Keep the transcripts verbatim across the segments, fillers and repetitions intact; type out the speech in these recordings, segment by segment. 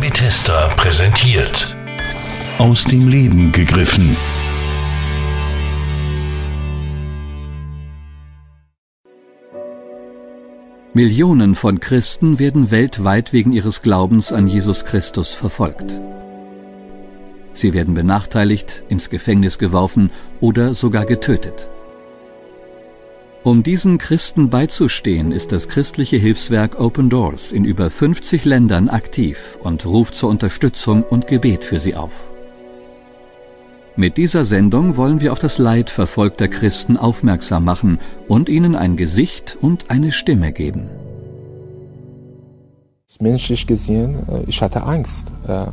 Bethesda präsentiert. Aus dem Leben gegriffen. Millionen von Christen werden weltweit wegen ihres Glaubens an Jesus Christus verfolgt. Sie werden benachteiligt, ins Gefängnis geworfen oder sogar getötet. Um diesen Christen beizustehen, ist das christliche Hilfswerk Open Doors in über fünfzig Ländern aktiv und ruft zur Unterstützung und Gebet für sie auf. Mit dieser Sendung wollen wir auf das Leid verfolgter Christen aufmerksam machen und ihnen ein Gesicht und eine Stimme geben. Menschlich gesehen, ich hatte Angst.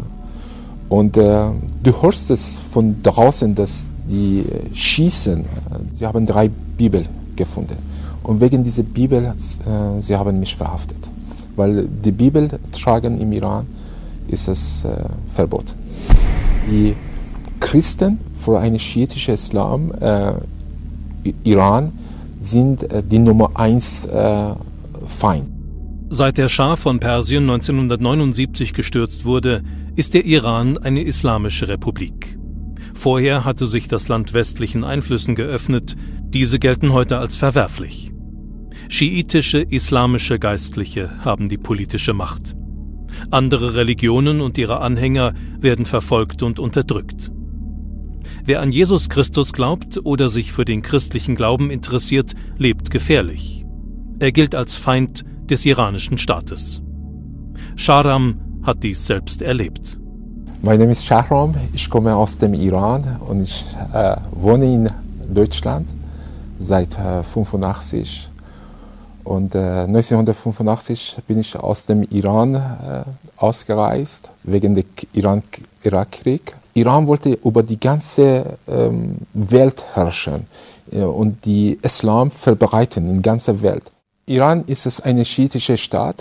Und du hörst es von draußen, dass die schießen. Sie haben drei Bibel gefunden. Und wegen dieser Bibel, äh, sie haben mich verhaftet. Weil die Bibel tragen im Iran ist es äh, verboten. Die Christen für einen schiitischen Islam, äh, Iran, sind äh, die Nummer eins äh, Feind. Seit der Schah von Persien neunzehnhundertneunundsiebzig gestürzt wurde, ist der Iran eine islamische Republik. Vorher hatte sich das Land westlichen Einflüssen geöffnet, diese gelten heute als verwerflich. Schiitische islamische Geistliche haben die politische Macht. Andere Religionen und ihre Anhänger werden verfolgt und unterdrückt. Wer an Jesus Christus glaubt oder sich für den christlichen Glauben interessiert, lebt gefährlich. Er gilt als Feind des iranischen Staates. Shahram hat dies selbst erlebt. Mein Name ist Shahram, ich komme aus dem Iran und ich äh, wohne in Deutschland seit äh, fünfundachtzig. Und äh, neunzehnhundertfünfundachtzig bin ich aus dem Iran äh, ausgereist, wegen des Iran-Irak-Krieg. Iran wollte über die ganze ähm, Welt herrschen äh, und die Islam verbreiten in der ganzen Welt. Iran ist es eine schiitische Staat.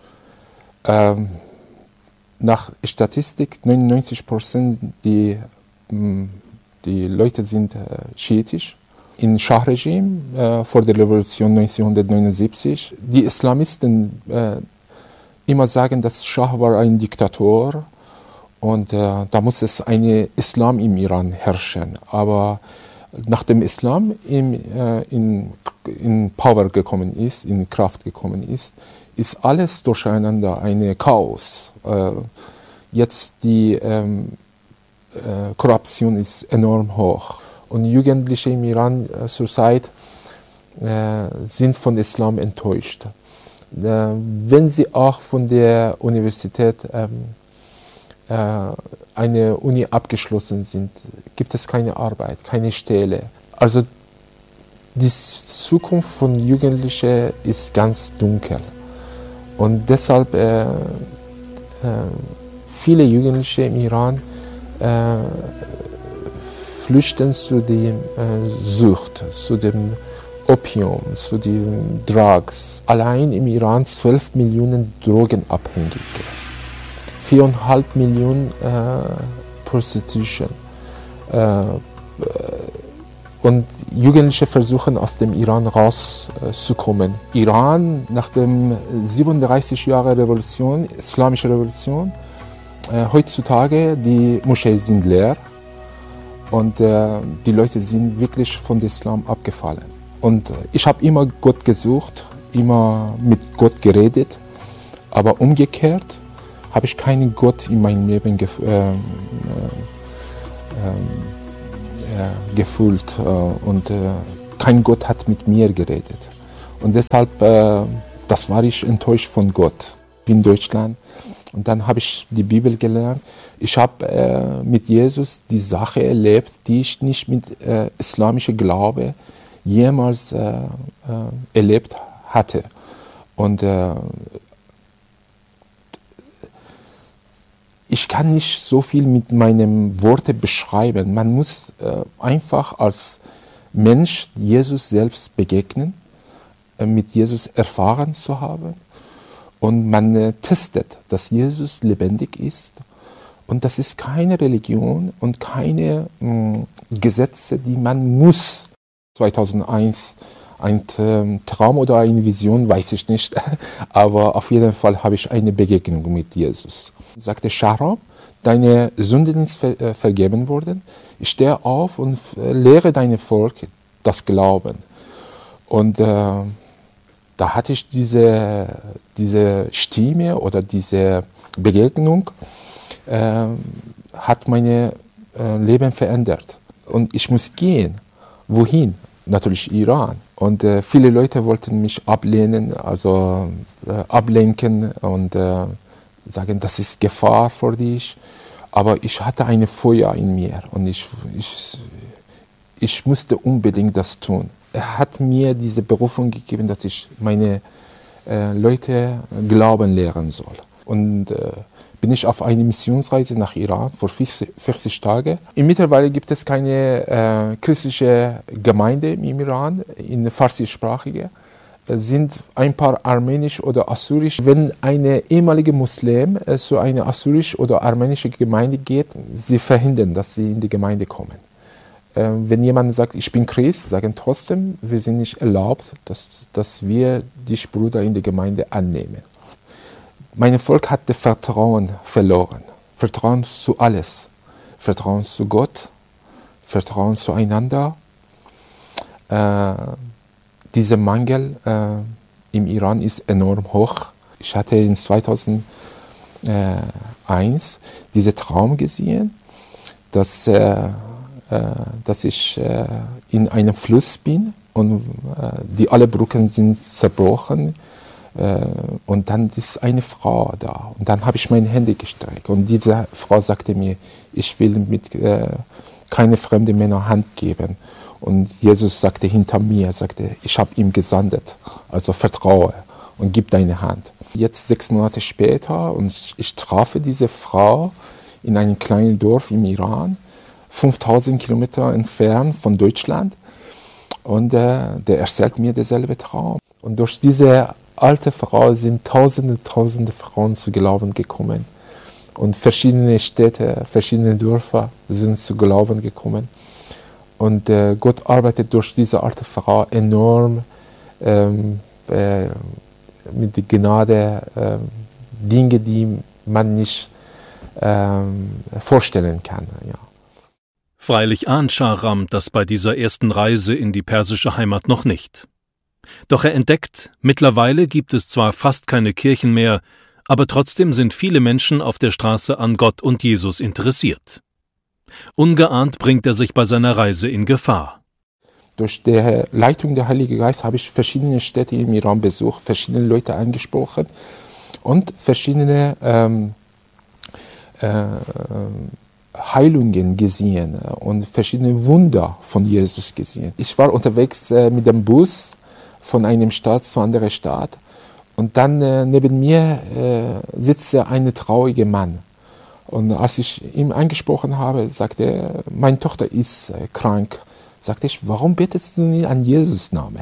Ähm, Nach Statistik neunundneunzig Prozent die, die Leute sind äh, schiitisch. Im Schah-Regime äh, vor der Revolution neunzehnhundertneunundsiebzig, die Islamisten äh, immer sagen, dass Schah war ein Diktator und äh, da muss es einen Islam im Iran herrschen. Aber nachdem Islam im, äh, in, in Power gekommen ist, in Kraft gekommen ist, ist alles durcheinander, ein Chaos. Äh, jetzt die ähm, äh, Korruption ist enorm hoch. Und Jugendliche im Iran äh, zurzeit äh, sind von Islam enttäuscht. Äh, wenn sie auch von der Universität ähm, äh, eine Uni abgeschlossen sind, gibt es keine Arbeit, keine Stelle. Also die Zukunft von Jugendlichen ist ganz dunkel. Und deshalb äh, äh, viele Jugendliche im Iran äh, flüchten zu der äh, Sucht, zu dem Opium, zu den Drugs. Allein im Iran zwölf Millionen Drogenabhängige, viereinhalb Millionen äh, Prostitution. Äh, Und Jugendliche versuchen, aus dem Iran rauszukommen. Iran, nach der siebenunddreißig Jahre Revolution, islamische Revolution, äh, heutzutage die Moscheen sind leer und äh, die Leute sind wirklich von dem Islam abgefallen. Und ich habe immer Gott gesucht, immer mit Gott geredet, aber umgekehrt habe ich keinen Gott in meinem Leben gef- äh, äh, äh, gefühlt äh, und äh, kein Gott hat mit mir geredet. Und deshalb, äh, das war ich enttäuscht von Gott in Deutschland. Und dann habe ich die Bibel gelernt. Ich habe äh, mit Jesus die Sache erlebt, die ich nicht mit äh, islamischem Glaube jemals äh, äh, erlebt hatte. Und äh, ich kann nicht so viel mit meinen Worten beschreiben. Man muss äh, einfach als Mensch Jesus selbst begegnen, äh, mit Jesus erfahren zu haben. Und man äh, testet, dass Jesus lebendig ist. Und das ist keine Religion und keine mh, Gesetze, die man muss. zweitausendeins Ein Traum oder eine Vision, weiß ich nicht, aber auf jeden Fall habe ich eine Begegnung mit Jesus. Sagte Shahram, deine Sünden sind ver vergeben worden, steh auf und lehre deinem Volk das Glauben. Und äh, da hatte ich diese, diese Stimme oder diese Begegnung, äh, hat mein äh, Leben verändert. Und ich muss gehen. Wohin? Natürlich Iran. Und äh, viele Leute wollten mich ablehnen, also äh, ablenken und äh, sagen, das ist Gefahr für dich. Aber ich hatte ein Feuer in mir und ich, ich, ich musste unbedingt das tun. Er hat mir diese Berufung gegeben, dass ich meine äh, Leute Glauben lehren soll. Und äh, bin ich auf eine Missionsreise nach Iran vor vierzig Tagen. Mittlerweile gibt es keine äh, christliche Gemeinde im Iran, in farsischsprachige. Es sind ein paar armenisch oder assyrisch. Wenn eine ehemalige Muslim äh, zu einer assyrisch oder armenische Gemeinde geht, sie verhindern, dass sie in die Gemeinde kommen. Äh, wenn jemand sagt, ich bin Christ, sagen trotzdem, wir sind nicht erlaubt, dass, dass wir dich, Bruder, in die Gemeinde annehmen. Mein Volk hatte Vertrauen verloren. Vertrauen zu alles. Vertrauen zu Gott, Vertrauen zueinander. Äh, dieser Mangel äh, im Iran ist enorm hoch. Ich hatte in zweitausendeins diesen Traum gesehen, dass, äh, äh, dass ich äh, in einem Fluss bin und äh, die alle Brücken sind zerbrochen. Und dann ist eine Frau da. Und dann habe ich meine Hände gestreckt. Und diese Frau sagte mir, ich will mit äh, keine fremden Männer Hand geben. Und Jesus sagte hinter mir, sagte, ich habe ihm gesandt. Also vertraue und gib deine Hand. Jetzt sechs Monate später und ich, ich traf diese Frau in einem kleinen Dorf im Iran, fünftausend Kilometer entfernt von Deutschland. Und äh, der erzählt mir denselben Traum. Und durch diese alte Frau sind tausende, tausende Frauen zu Glauben gekommen. Und verschiedene Städte, verschiedene Dörfer sind zu Glauben gekommen. Und äh, Gott arbeitet durch diese alte Frau enorm ähm, äh, mit der Gnade, äh, Dinge, die man nicht äh, vorstellen kann. Ja. Freilich ahnt Shahram das bei dieser ersten Reise in die persische Heimat noch nicht. Doch er entdeckt, mittlerweile gibt es zwar fast keine Kirchen mehr, aber trotzdem sind viele Menschen auf der Straße an Gott und Jesus interessiert. Ungeahnt bringt er sich bei seiner Reise in Gefahr. Durch die Leitung der Heilige Geist habe ich verschiedene Städte im Iran besucht, verschiedene Leute angesprochen und verschiedene ähm, äh, Heilungen gesehen und verschiedene Wunder von Jesus gesehen. Ich war unterwegs äh, mit dem Bus von einem Stadt zu anderen Stadt. Und dann äh, neben mir äh, sitzt ein trauriger Mann. Und als ich ihn angesprochen habe, sagte er, meine Tochter ist äh, krank. Sagte ich, warum betest du nicht an Jesus' Namen?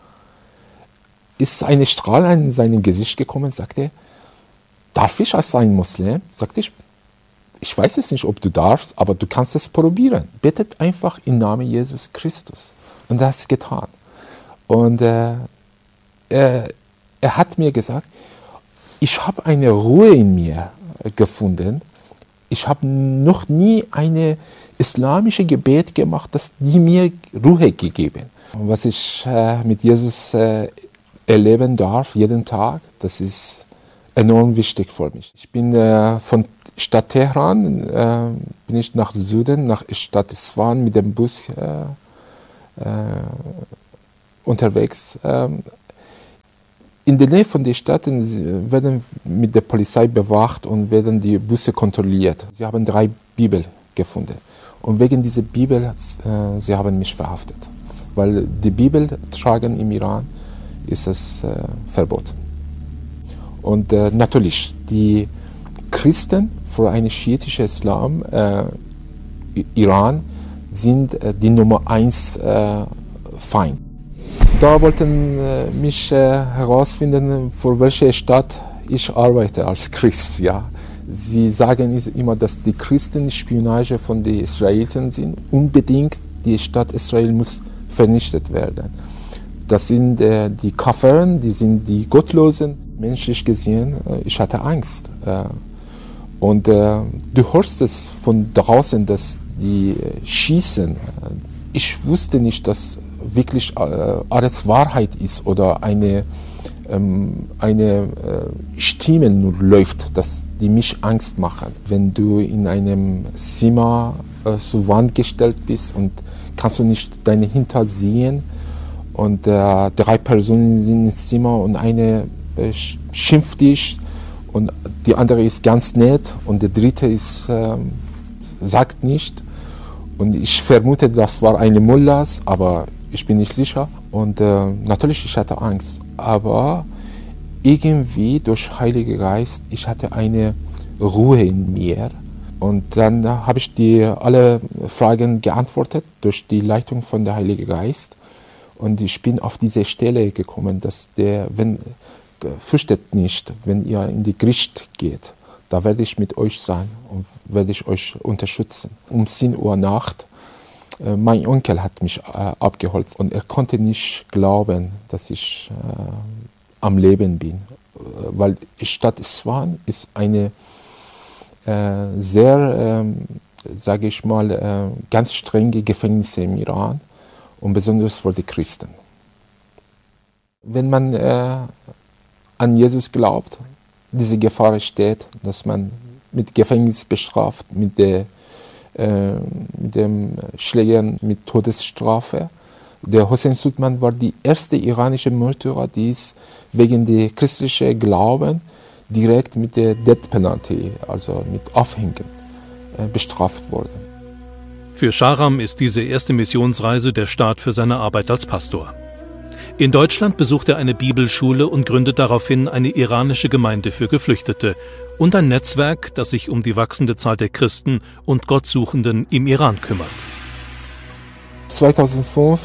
Ist eine Strahl in sein Gesicht gekommen, sagte er, darf ich als ein Muslim? Sagte ich, ich weiß es nicht, ob du darfst, aber du kannst es probieren. Betet einfach im Namen Jesus Christus. Und das hat es getan. Und äh, er, er hat mir gesagt, ich habe eine Ruhe in mir gefunden. Ich habe noch nie eine islamische Gebet gemacht, das die mir Ruhe gegeben. Und was ich äh, mit Jesus äh, erleben darf, jeden Tag, das ist enorm wichtig für mich. Ich bin äh, von Stadt Teheran, äh, bin ich nach Süden, nach Stadt Isfahan mit dem Bus äh, äh, unterwegs. In der Nähe von den Städten werden mit der Polizei bewacht und werden die Busse kontrolliert. Sie haben drei Bibeln gefunden. Und wegen dieser Bibel, äh, sie haben mich verhaftet. Weil die Bibel tragen im Iran ist es äh, verboten. Und äh, natürlich, die Christen für einen schiitischen Islam, äh, Iran, sind äh, die Nummer eins äh, Feind. Da wollten äh, mich äh, herausfinden, für welche Stadt ich arbeite als Christ. Ja. Sie sagen immer, dass die Christen Spionage von den Israeliten sind. Unbedingt die Stadt Israel muss vernichtet werden. Das sind äh, die Kaffern, die sind die Gottlosen. Menschlich gesehen, äh, ich hatte Angst. Äh, und äh, du hörst es von draußen, dass die äh, schießen. Ich wusste nicht, dass wirklich äh, alles Wahrheit ist oder eine, ähm, eine äh, Stimme nur läuft, dass die mich Angst machen. Wenn du in einem Zimmer äh, zur Wand gestellt bist und kannst du nicht deine Hinter sehen und äh, drei Personen sind im Zimmer und eine äh, schimpft dich und die andere ist ganz nett und der dritte ist, äh, sagt nicht. Und ich vermute, das war eine Mullahs, aber ich bin nicht sicher. Und äh, natürlich, ich hatte Angst. Aber irgendwie durch Heiligen Geist, ich hatte eine Ruhe in mir. Und dann habe ich die alle Fragen geantwortet durch die Leitung von der Heilige Geist. Und ich bin auf diese Stelle gekommen, dass der, wenn, fürchtet nicht, wenn ihr in die Gericht geht. Da werde ich mit euch sein und werde ich euch unterstützen. Um zehn Uhr Nacht, äh, mein Onkel hat mich äh, abgeholt und er konnte nicht glauben, dass ich äh, am Leben bin. Äh, weil die Stadt Isfahan ist eine äh, sehr, äh, sage ich mal, äh, ganz strenge Gefängnisse im Iran und besonders für die Christen. Wenn man äh, an Jesus glaubt, diese Gefahr steht, dass man mit Gefängnis bestraft, mit, der, äh, mit dem Schlägern mit Todesstrafe. Der Hossein Sultan war die erste iranische Märtyrer, die ist wegen der christlichen Glauben direkt mit der Death Penalty, also mit Aufhängen, äh, bestraft wurde. Für Shahram ist diese erste Missionsreise der Start für seine Arbeit als Pastor. In Deutschland besucht er eine Bibelschule und gründet daraufhin eine iranische Gemeinde für Geflüchtete und ein Netzwerk, das sich um die wachsende Zahl der Christen und Gottsuchenden im Iran kümmert. zweitausendfünf,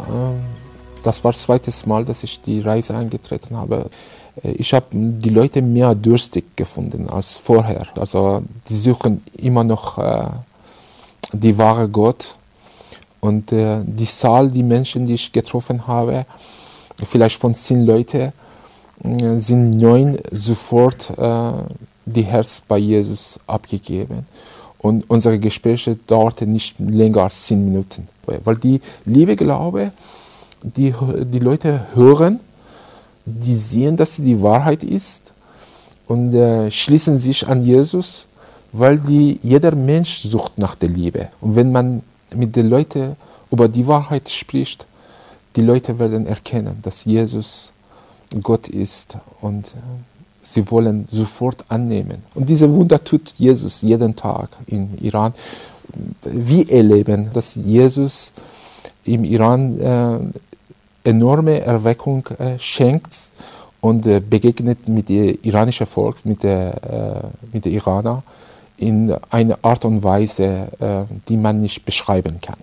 das war das zweite Mal, dass ich die Reise angetreten habe. Ich habe die Leute mehr durstig gefunden als vorher. Also die suchen immer noch äh, die wahre Gott. Und äh, die Zahl, die Menschen, die ich getroffen habe, vielleicht von zehn Leuten, äh, sind neun sofort äh, die Herz bei Jesus abgegeben. Und unsere Gespräche dauerten nicht länger als zehn Minuten. Weil die Liebe, Glaube, die, die Leute hören, die sehen, dass sie die Wahrheit ist und äh, schließen sich an Jesus, weil die, jeder Mensch sucht nach der Liebe. Und wenn man mit den Leuten über die Wahrheit spricht, die Leute werden erkennen, dass Jesus Gott ist und äh, sie wollen sofort annehmen. Und diese Wunder tut Jesus jeden Tag im Iran. Wir erleben, dass Jesus im Iran äh, enorme Erweckung äh, schenkt und äh, begegnet mit dem iranischen Volk, mit der, äh, mit den Iranern in einer Art und Weise, äh, die man nicht beschreiben kann.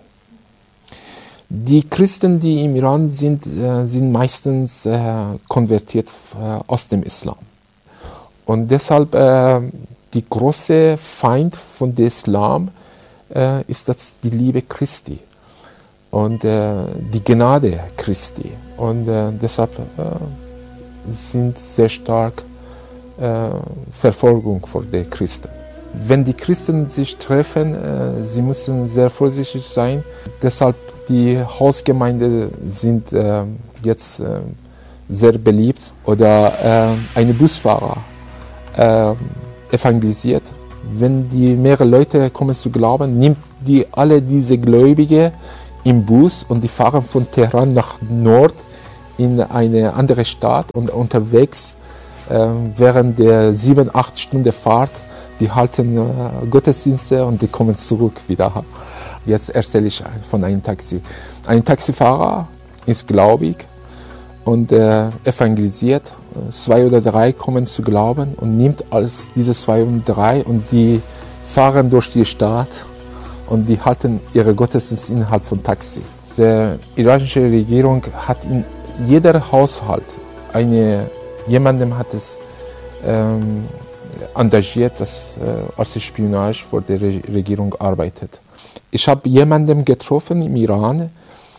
Die Christen, die im Iran sind, äh, sind meistens äh, konvertiert äh, aus dem Islam. Und deshalb äh, die große Feind von dem Islam äh, ist das die Liebe Christi und äh, die Gnade Christi. Und äh, deshalb äh, sind sehr stark äh, Verfolgung für die Christen. Wenn die Christen sich treffen, äh, sie müssen sehr vorsichtig sein. Deshalb die Hausgemeinden sind äh, jetzt äh, sehr beliebt. Oder äh, ein Busfahrer äh, evangelisiert. Wenn die mehrere Leute kommen zu glauben, nimmt die alle diese Gläubige im Bus und die fahren von Teheran nach Nord in eine andere Stadt und unterwegs äh, während der sieben, acht Stunden Fahrt, die halten äh, Gottesdienste und die kommen zurück wieder. Jetzt erzähle ich von einem Taxi. Ein Taxifahrer ist gläubig und äh, evangelisiert. Zwei oder drei kommen zu glauben und nimmt alles diese zwei und drei und die fahren durch die Stadt und die halten ihre Gottesdienste innerhalb von Taxi. Die iranische Regierung hat in jeder Haushalt eine, jemandem hat es ähm, engagiert, das äh, als Spionage für die Re- Regierung arbeitet. Ich habe jemanden getroffen im Iran,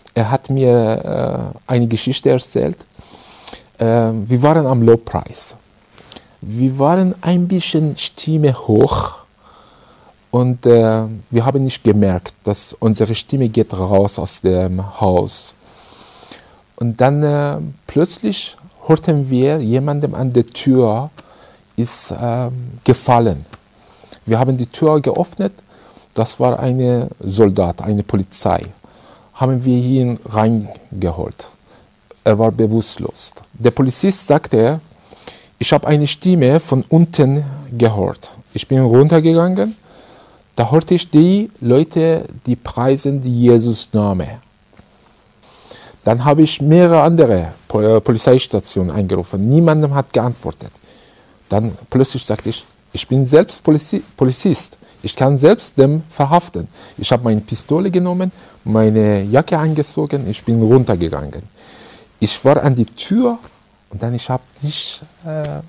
er hat mir äh, eine Geschichte erzählt. Äh, wir waren am Lobpreis. Wir waren ein bisschen Stimme hoch und äh, wir haben nicht gemerkt, dass unsere Stimme geht raus aus dem Haus. Und dann äh, plötzlich hörten wir, jemandem an der Tür ist äh, gefallen. Wir haben die Tür geöffnet, das war ein Soldat, eine Polizei. Haben wir ihn reingeholt. Er war bewusstlos. Der Polizist sagte, ich habe eine Stimme von unten gehört. Ich bin runtergegangen, da hörte ich die Leute, die preisen die Jesus-Name. Dann habe ich mehrere andere Polizeistationen angerufen. Niemandem hat geantwortet. Dann plötzlich sagte ich, ich bin selbst Polizi- Polizist. Ich kann selbst dem verhaften. Ich habe meine Pistole genommen, meine Jacke angezogen, ich bin runtergegangen. Ich war an die Tür und dann ich habe nicht äh,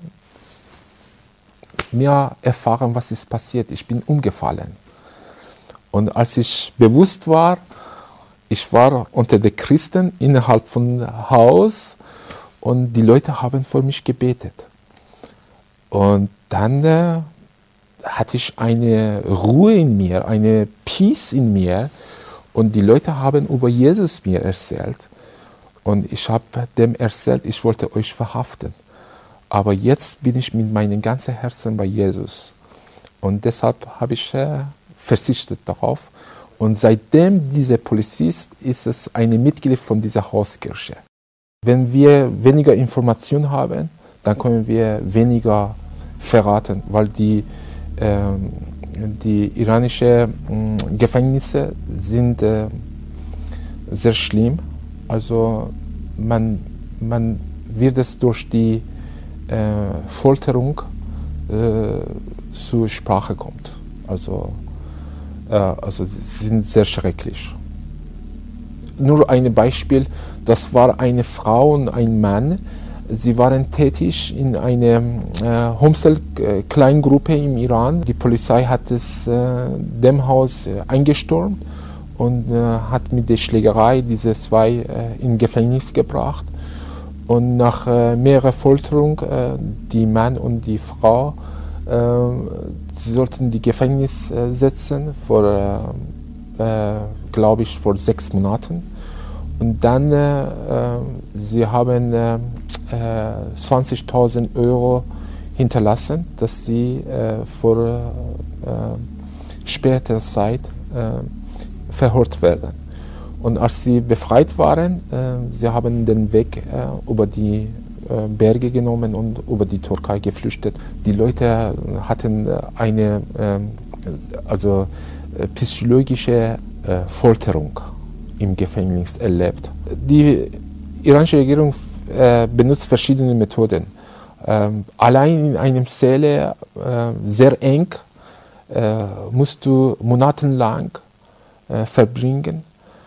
mehr erfahren, was ist passiert. Ich bin umgefallen. Und als ich bewusst war, ich war unter den Christen innerhalb von Haus und die Leute haben für mich gebetet. Und dann äh, hatte ich eine Ruhe in mir, eine Peace in mir und die Leute haben über Jesus mir erzählt. Und ich habe dem erzählt, ich wollte euch verhaften. Aber jetzt bin ich mit meinem ganzen Herzen bei Jesus. Und deshalb habe ich äh, verzichtet darauf. Und seitdem dieser Polizist ist es ein Mitglied von dieser Hauskirche. Wenn wir weniger Informationen haben, dann können wir weniger verraten, weil die, ähm, die iranischen äh, Gefängnisse sind äh, sehr schlimm. Also man, man wird es durch die äh, Folterung äh, zur Sprache kommt. Also, äh, also sie sind sehr schrecklich. Nur ein Beispiel, das war eine Frau und ein Mann. Sie waren tätig in einer äh, Homestel-Kleingruppe im Iran. Die Polizei hat es äh, dem Haus äh, eingestürmt und äh, hat mit der Schlägerei diese zwei äh, in Gefängnis gebracht. Und nach äh, mehrerer Folterung, äh, die Mann und die Frau, äh, sie sollten die Gefängnis äh, setzen, vor, äh, äh, glaube ich, vor sechs Monaten. Und dann, äh, äh, sie haben äh, äh, zwanzigtausend Euro hinterlassen, dass sie äh, vor äh, späterer Zeit äh, verhört werden. Und als sie befreit waren, äh, sie haben den Weg äh, über die äh, Berge genommen und über die Türkei geflüchtet. Die Leute hatten eine äh, also, äh, psychologische äh, Folterung im Gefängnis erlebt. Die iranische Regierung äh, benutzt verschiedene Methoden. Ähm, allein in einem Zelle äh, sehr eng äh, musst du monatelang äh, verbringen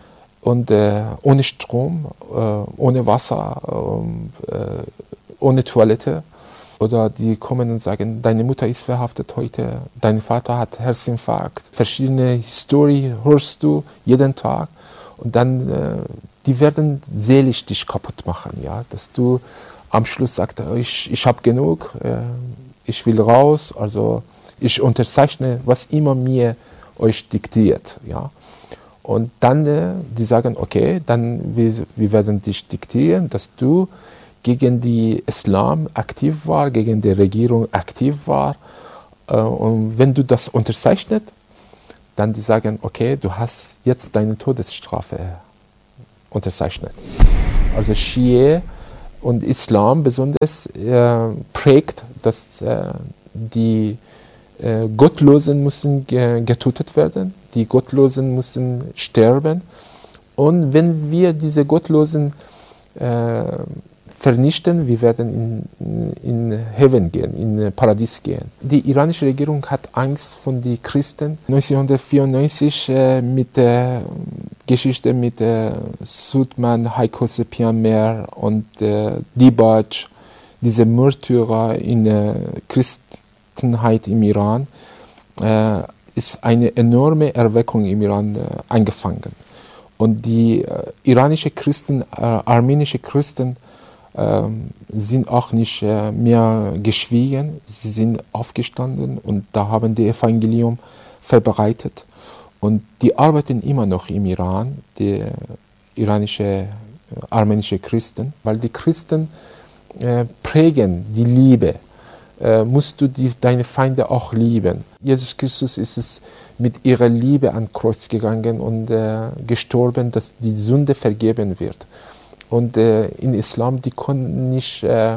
und äh, ohne Strom, äh, ohne Wasser, äh, ohne Toilette. Oder die kommen und sagen, deine Mutter ist verhaftet heute, dein Vater hat Herzinfarkt. Verschiedene Storys hörst du jeden Tag. Und dann, äh, die werden seelisch dich kaputt machen, ja, dass du am Schluss sagst, ich, ich habe genug, äh, ich will raus, also ich unterzeichne, was immer mir euch diktiert, ja. Und dann, äh, die sagen, okay, dann wir, wir werden dich diktieren, dass du gegen die Islam aktiv war, gegen die Regierung aktiv war. Äh, und wenn du das unterzeichnet, dann die sagen, okay, du hast jetzt deine Todesstrafe unterzeichnet. Also Schie und Islam besonders äh, prägt, dass äh, die äh, Gottlosen müssen ge- getötet werden, die Gottlosen müssen sterben. Und wenn wir diese Gottlosen äh, vernichten, wir werden in, in Heaven gehen, in Paradies gehen. Die iranische Regierung hat Angst von den Christen. neunzehnhundertvierundneunzig äh, mit der Geschichte mit äh, Sultan Heiko Sepian-Mer und äh, Dibaj, diese Märtyrer in der Christenheit im Iran, äh, ist eine enorme Erweckung im Iran äh, angefangen. Und die äh, iranischen Christen, äh, armenische Christen äh, sind auch nicht äh, mehr geschwiegen. Sie sind aufgestanden und da haben die Evangelium verbreitet. Und die arbeiten immer noch im Iran, die iranische, äh, armenische Christen, weil die Christen äh, prägen die Liebe. Äh, musst du die, deine Feinde auch lieben. Jesus Christus ist es mit ihrer Liebe ans Kreuz gegangen und äh, gestorben, dass die Sünde vergeben wird. Und äh, in Islam, die konnten nicht äh, äh,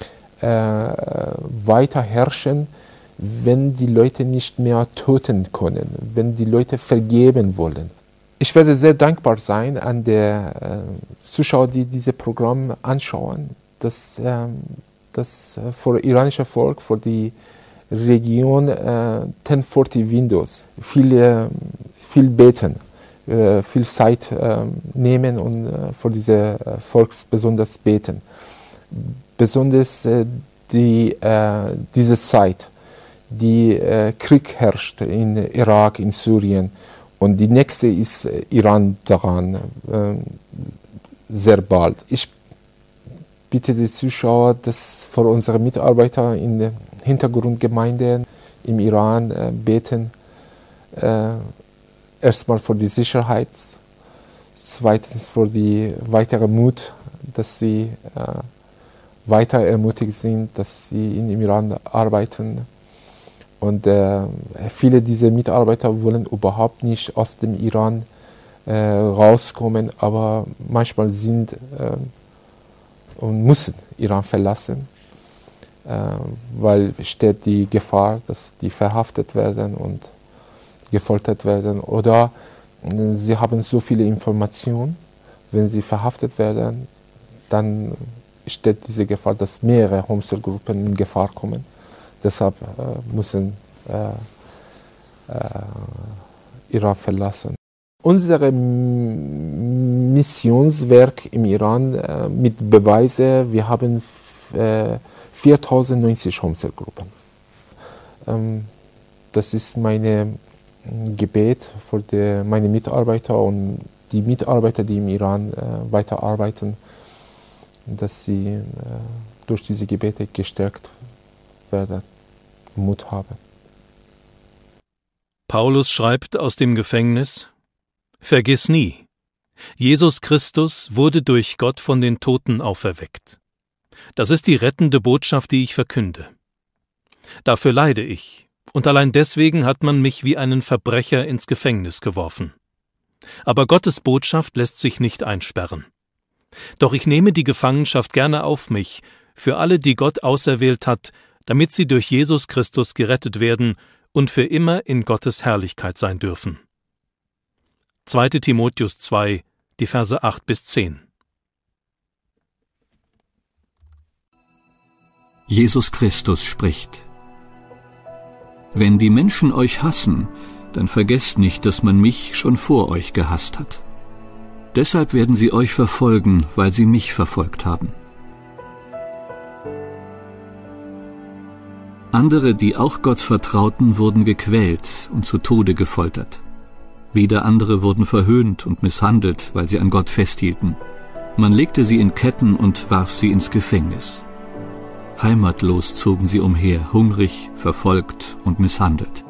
weiter herrschen, wenn die Leute nicht mehr töten können, wenn die Leute vergeben wollen. Ich werde sehr dankbar sein an die äh, Zuschauer, die dieses Programm anschauen, dass äh, das für das iranische Volk, für die Region äh, zehn vierzig Windows viel, äh, viel beten, äh, viel Zeit äh, nehmen und äh, für diese äh, Volks besonders beten. Besonders äh, die, äh, diese Zeit, die äh, Krieg herrscht in Irak, in Syrien und die nächste ist äh, Iran daran, äh, sehr bald. Ich bitte die Zuschauer, dass für unsere Mitarbeiter in der Hintergrundgemeinde im Iran äh, beten. Äh, erstmal für die Sicherheit, zweitens für die weitere Mut, dass sie äh, weiter ermutigt sind, dass sie in im Iran arbeiten. Und äh, viele dieser Mitarbeiter wollen überhaupt nicht aus dem Iran äh, rauskommen, aber manchmal sind äh, und müssen Iran verlassen, äh, weil steht die Gefahr, dass die verhaftet werden und gefoltert werden. Oder äh, sie haben so viele Informationen, wenn sie verhaftet werden, dann steht diese Gefahr, dass mehrere Homosexuelle-Gruppen in Gefahr kommen. Deshalb äh, müssen äh, äh, Iran verlassen. Unser Missionswerk im Iran äh, mit Beweisen, wir haben äh, viertausendneunzig Homosexuelle-Gruppen. Ähm, das ist mein Gebet für die, meine Mitarbeiter und die Mitarbeiter, die im Iran äh, weiterarbeiten, dass sie äh, durch diese Gebete gestärkt werden, Mut haben. Paulus schreibt aus dem Gefängnis: Vergiss nie, Jesus Christus wurde durch Gott von den Toten auferweckt. Das ist die rettende Botschaft, die ich verkünde. Dafür leide ich, und allein deswegen hat man mich wie einen Verbrecher ins Gefängnis geworfen. Aber Gottes Botschaft lässt sich nicht einsperren. Doch ich nehme die Gefangenschaft gerne auf mich, für alle, die Gott auserwählt hat, damit sie durch Jesus Christus gerettet werden und für immer in Gottes Herrlichkeit sein dürfen. zweiter Timotheus zwei, die Verse acht bis zehn. Jesus Christus spricht: Wenn die Menschen euch hassen, dann vergesst nicht, dass man mich schon vor euch gehasst hat. Deshalb werden sie euch verfolgen, weil sie mich verfolgt haben. Andere, die auch Gott vertrauten, wurden gequält und zu Tode gefoltert. Wieder andere wurden verhöhnt und misshandelt, weil sie an Gott festhielten. Man legte sie in Ketten und warf sie ins Gefängnis. Heimatlos zogen sie umher, hungrig, verfolgt und misshandelt.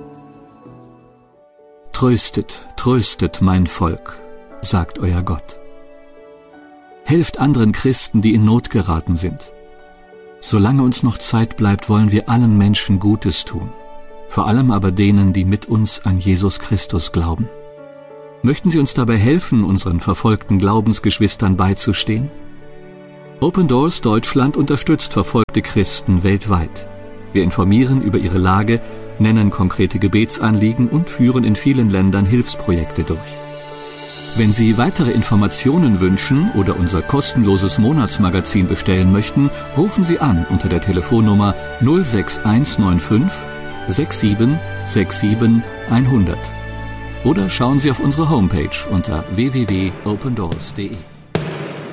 Tröstet, tröstet mein Volk, sagt euer Gott. Helft anderen Christen, die in Not geraten sind. Solange uns noch Zeit bleibt, wollen wir allen Menschen Gutes tun, vor allem aber denen, die mit uns an Jesus Christus glauben. Möchten Sie uns dabei helfen, unseren verfolgten Glaubensgeschwistern beizustehen? Open Doors Deutschland unterstützt verfolgte Christen weltweit. Wir informieren über ihre Lage, nennen konkrete Gebetsanliegen und führen in vielen Ländern Hilfsprojekte durch. Wenn Sie weitere Informationen wünschen oder unser kostenloses Monatsmagazin bestellen möchten, rufen Sie an unter der Telefonnummer null sechs eins neun fünf sechs sieben sechs sieben hundert oder schauen Sie auf unsere Homepage unter w w w punkt open doors punkt de.